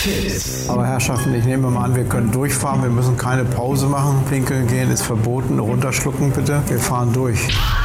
Aber Herrschaften, ich nehme mal an, wir können durchfahren. Wir müssen keine Pause machen. Pinkeln gehen ist verboten. Runterschlucken bitte. Wir fahren durch.